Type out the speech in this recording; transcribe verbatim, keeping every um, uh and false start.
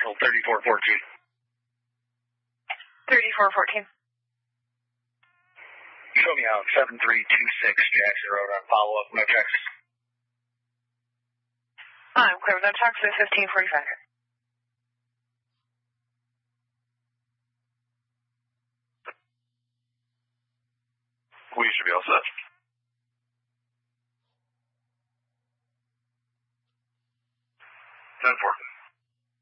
cancel thirty-four fourteen. thirty-four fourteen. Show me out seven three two six Jackson Road on follow-up, no checks. I'm clear with no checks at fifteen forty-five. We should be all set.